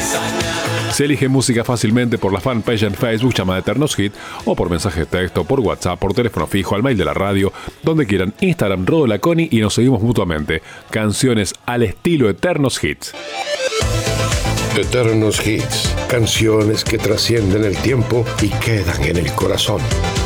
Se elige música fácilmente por la fanpage en Facebook llamada Eternos Hits o por mensaje de texto, por WhatsApp, por teléfono fijo, al mail de la radio, donde quieran. Instagram, Rodolaconi, y nos seguimos mutuamente. Canciones al estilo Eternos Hits. Eternos Hits, canciones que trascienden el tiempo y quedan en el corazón.